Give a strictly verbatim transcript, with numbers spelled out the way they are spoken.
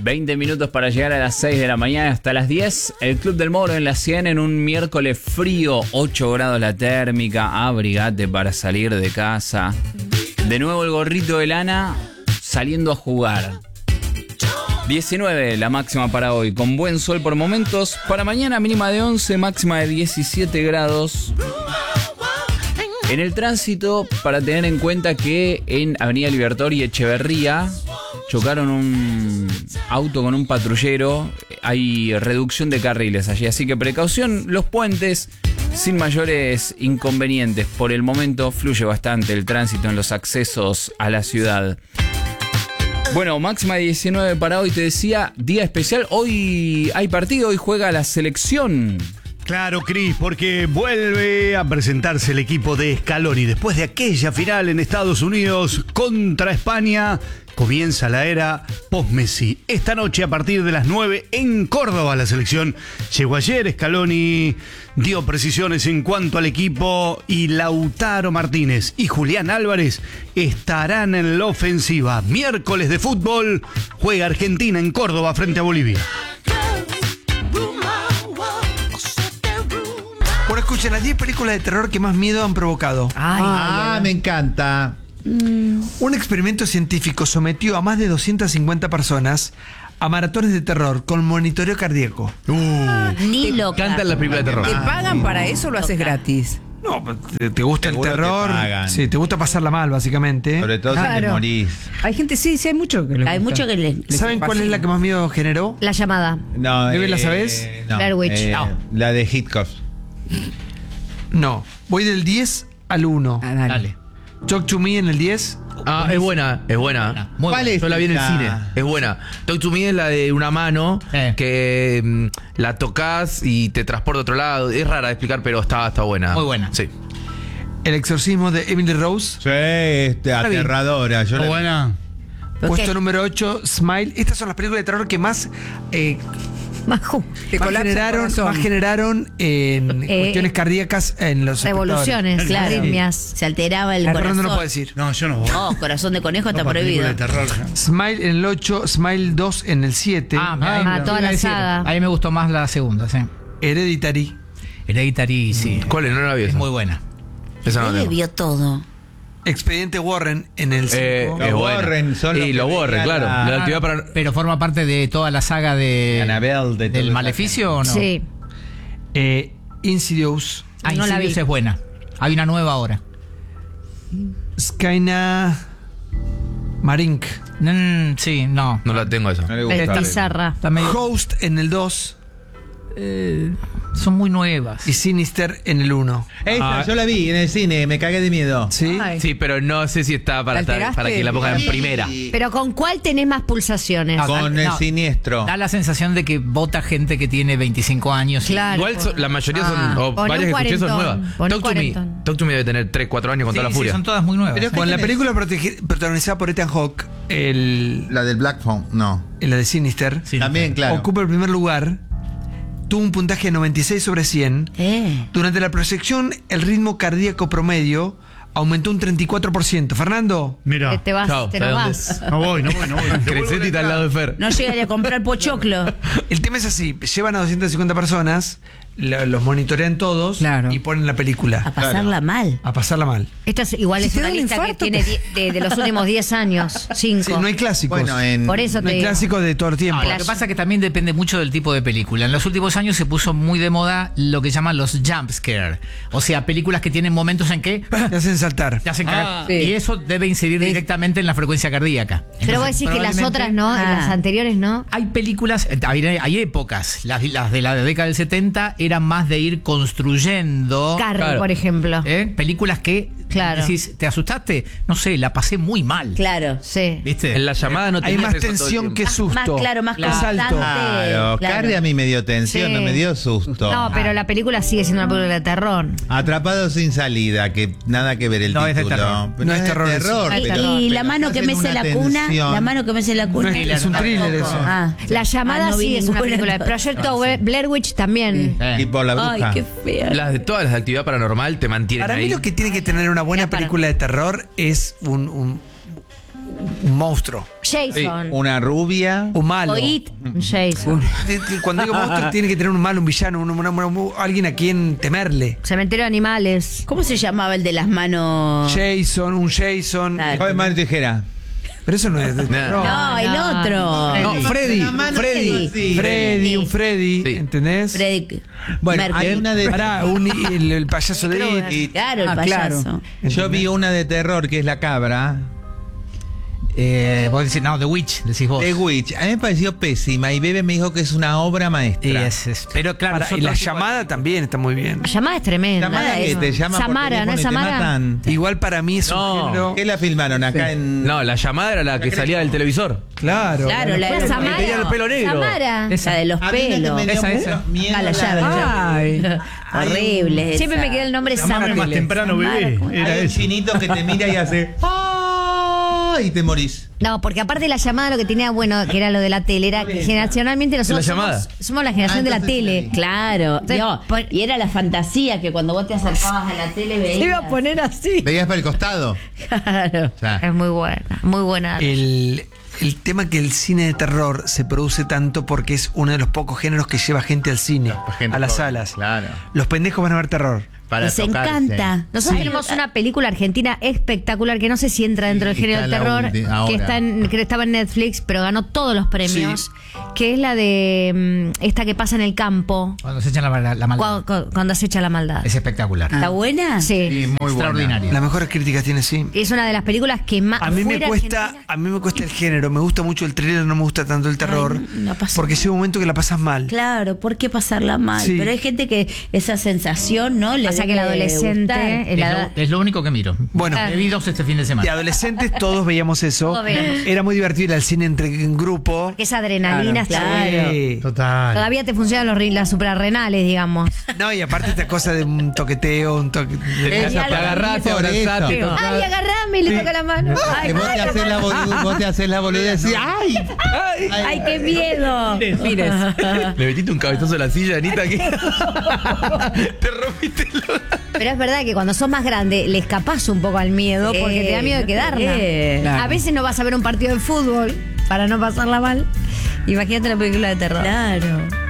veinte minutos para llegar a las seis de la mañana hasta las diez. El Club del Moro en la cien en un miércoles frío, ocho grados la térmica. Abrigate para salir de casa. De nuevo el gorrito de lana saliendo a jugar. diecinueve la máxima para hoy, con buen sol por momentos. Para mañana mínima de once, máxima de diecisiete grados. En el tránsito, para tener en cuenta que en Avenida Libertador y Echeverría chocaron un auto con un patrullero. Hay reducción de carriles allí, así que precaución. Los puentes sin mayores inconvenientes. Por el momento fluye bastante el tránsito en los accesos a la ciudad. Bueno, máxima de diecinueve para hoy, te decía, día especial. Hoy hay partido, hoy juega la selección. Claro, Cris, porque vuelve a presentarse el equipo de Scaloni. Después de aquella final en Estados Unidos contra España, comienza la era post-Messi. Esta noche a partir de las nueve en Córdoba la selección llegó ayer. Scaloni dio precisiones en cuanto al equipo y Lautaro Martínez y Julián Álvarez estarán en la ofensiva. Miércoles de fútbol, juega Argentina en Córdoba frente a Bolivia. Bueno, escuchen, las diez películas de terror que más miedo han provocado. Ay, Ah, ay, me encanta. Un experimento científico sometió a más de doscientas cincuenta personas a maratones de terror con monitoreo cardíaco. ni loca. Cantan las películas de terror. ¿Te pagan para eso o lo haces gratis? No, te, te gusta el Seguro te terror. pagan. Sí, te gusta pasarla mal, básicamente. Sobre todo si te Claro. morís. Hay gente, sí, sí, hay mucho que les Hay gusta. mucho que les... les ¿Saben cuál es fascina. la que más miedo generó? La llamada. No, ¿Bebe, la sabés? No, Blair Witch. eh, No. La de Hitchcock. No. Voy del diez al uno. Ah, dale. Dale. Talk to Me en el diez. Ah, es buena, es buena. Muy ¿Cuál buena. es? Yo la vi en el esa? cine, es buena. Talk to Me es la de una mano Eh. que mm, la tocas y te transporta a otro lado. Es rara de explicar, pero está, está buena. Muy buena. Sí. El exorcismo de Emily Rose. Sí, este, La vi. aterradora. Yo la vi. Buena. ¿Por Puesto qué? número ocho, Smile. Estas son las películas de terror que más, eh, Majú. Te más colapsa el generaron, corazón. más generaron en Eh, cuestiones cardíacas en los Revoluciones, espectadores. claro. Arritmias. Se alteraba el Ah, corazón. Fernando no puede decir. No, yo no voy. No, corazón de conejo está No, para prohibido. película de terror, ya. Smile en el ocho, Smile dos en el siete. Ah, ahí Ah, me- toda iba la a decir, saga. A mí me gustó más la segunda, sí. Hereditary. Hereditary, sí. ¿Cuál es? No la vi Es esa. muy buena. Esa no la Él tengo. vio todo. Expediente Warren en el cinco. Eh, Los es buena. Warren son los Y que los Warren, tenían claro. la- La actividad para... Pero forma parte de toda la saga de Annabelle, de toda del esa Maleficio o no. Sí. Eh, Insidious. Ah, No la Insidious vi. es buena. Hay una nueva ahora. Skyna Marink. Mm, sí, no. No la tengo esa. No le Es gusta. bizarra. Está medio- Host en el dos. eh, son muy nuevas. Y Sinister en el uno. Esa, Ah. yo la vi en el cine, me cagué de miedo. ¿Sí? Ay. Sí, pero no sé si está para, ¿Te estar- alteraste? para que la pongan en primera. Pero ¿con cuál tenés más pulsaciones? Ah, Con No. el siniestro. Da la sensación de que vota gente que tiene veinticinco años. y- Claro. Igual so- la mayoría son, Ah, o pon varias un que escuché son cuarentón, nuevas. pon un Talk to Me. cuarentón. Talk to Me debe tener tres, cuatro años con Sí, toda la sí, furia. son todas muy nuevas. Pero- Bueno, la tenés? película protege- protagonizada por Ethan Hawke, el, La del Black Phone, no. la de Sinister, Sí. También, claro. ocupa el primer lugar. Tuvo un puntaje de noventa y seis sobre cien. Eh. Durante la proyección, el ritmo cardíaco promedio aumentó un treinta y cuatro por ciento. Fernando, Mira. Te, te vas, Chao, te ¿sabes nos dónde? vas. No voy, no voy, no voy. Crecete y está al lado de Fer. No llegaría a comprar pochoclo. el tema es así: llevan a doscientas cincuenta personas, lo- los monitorean todos Claro. y ponen la película A pasarla mal. a pasarla mal. Esta es, igual Si es te una da un lista que infarto, tiene die- de, de los últimos diez años. Cinco. Sí, no hay clásicos. Bueno, en. Por eso no te hay digo. clásicos de todo el tiempo. No, lo que pasa es que también depende mucho del tipo de película. En los últimos años se puso muy de moda lo que llaman los jump scare. O sea, películas que tienen momentos en que Te hacen saltar. te hacen cagar. sí. Y eso debe incidir directamente en la frecuencia cardíaca. Pero vos Entonces, decís que las probablemente- otras no, Ah. las anteriores no. Hay películas, eh, hay, hay épocas, las, las de la década del setenta eran más de ir construyendo Carrie, Claro. por ejemplo. ¿eh? películas que Claro. decís, ¿te asustaste? No sé, la pasé muy mal. Claro, sí. ¿Viste? En la llamada no Hay tenías más eso todo el tensión que tiempo. susto. Más claro, más Claro. constante. Claro, claro. Carrie a mí me dio tensión, Sí. no me dio susto. No, pero la película sigue siendo una película de terror. Atrapado sin salida, que nada que ver el No es de título. terror. Pero No es terror, es- terror, y pero- y la pero mano te que hacen mece una la cuna, tensión. la mano que mece la cuna. No es- es un thriller eso. Ah. La llamada Ah, no vi sí es una ninguna. película. Proyecto Blair Witch también. Eh. Y por la Ay, bruja. qué fea. Las de todas las de actividad paranormal te mantienen Para ahí. mí lo que tiene que tener una buena Ya, para- película de terror es un, un, un monstruo. Jason. Una rubia. Un malo. O It. Jason. De- de- Cuando digo monstruo, tiene que tener un malo, un villano, un- un- un- alguien a quien temerle. Cementerio de animales. ¿Cómo se llamaba el de las manos? Jason, un Jason. Claro. Joder, mano y tijera. Pero eso no es de Nah. terror. No, el no, otro. No, Freddy. La mano Freddy. sí. Freddy, un Freddy. Sí. ¿Entendés? Freddy Bueno, Mercury. hay una de. Pará, un- el, el payaso de It. y- Claro, el Ah, payaso. claro. Yo vi una de terror que es La Cabra. Eh, vos decís, no, The Witch, decís vos. The Witch. A mí me pareció pésima y Bebe me dijo que es una obra maestra. Y es- es- pero claro, Pará, es y otro la tipo de- llamada también está muy bien. La llamada es tremenda. Llamada que eso. te llama por Samara, ¿no teléfono es y te Samara? matan. Igual para mí es No. un género. ¿Qué la filmaron acá en.? No, la llamada era la que salía del televisor. Claro. Claro, la ¿No es de Samara? tenía el pelo negro. Samara. esa de los A mí la que pelos. me dio Esa, mucho esa. miedo Ah, la la- llave. Ay. Horrible. Siempre me queda el nombre Samara Samara. más temprano, bebé. Era Hay un eso. chinito que te mira y hace. ¡Ah! Y te morís. No, porque aparte la llamada lo que tenía bueno, que era lo de la tele, era que generacionalmente nosotros ¿De la llamada? somos, somos la generación Ah, de la entonces tele. sí. Claro. Entonces, no, por- y era la fantasía que cuando vos te acercabas a la tele veías. Se iba a poner así. Veías para el costado. Claro. O sea, Es muy buena, muy buena. El, el tema que el cine de terror se produce tanto porque es uno de los pocos géneros que lleva gente al cine, gente a las joven, salas. claro. Los pendejos van a ver terror. para Les tocarse. encanta. Nosotros Sí. tenemos una película argentina espectacular que no sé si entra dentro del Sí, género del está la terror, ulti- ahora. que está en, que estaba en Netflix, pero ganó todos los premios, que es la de mm, esta que pasa en el campo, Cuando se echan la, la, la maldad. cuando, cuando se echa la maldad. Es espectacular. ¿Está buena? Sí. Sí, muy buena. Extraordinaria. Las mejores críticas tiene, sí. Es una de las películas que más A mí me fuera cuesta, Argentina- a mí me cuesta el género, me gusta mucho el thriller, no me gusta tanto el terror, Ay, no pasa porque llega un momento que la pasas mal. Claro, ¿por qué pasarla mal? Sí. Pero hay gente que esa sensación, ¿no? Le Pasa que el debe adolescente, gustar. el Es, ada- lo, es lo único que miro. Bueno, Ah. Me vi dos este fin de de semana. adolescentes todos veíamos eso. Todos veíamos. Era muy divertido ir al cine entre en grupo. que esa adrenalina está Claro. buena. Sí. Total. Todavía te funcionan los, ri- las suprarrenales, digamos. No, y aparte esta cosa de un toqueteo, un toque. Eso, Te agarraste, por eso. abrazaste, Ah, Ay, agarrame y le toca la mano. Ay, Que vos te ay, haces la boluda, vos te haces la boluda y decís, ¡ay! Ay, qué miedo. Mires. Le metiste un cabezazo a la silla, Anita, que te rompiste el... Pero es verdad que cuando sos más grande le escapás un poco al miedo Sí, porque te da miedo de no te quedarla. quedes. Claro. A veces no vas a ver un partido de fútbol para no pasarla mal. Imagínate la película de terror. Claro.